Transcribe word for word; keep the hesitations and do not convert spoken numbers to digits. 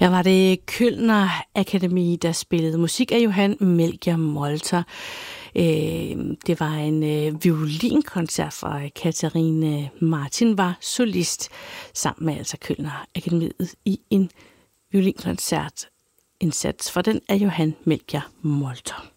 Her var det Kølner Akademi, der spillede musik af Johan Melchior Molter. Det var en violinkoncert fra Katarine Martin, var solist sammen med altså Kølner Akademiet i en violinkoncert indsats for den af Johan Melchior Molter.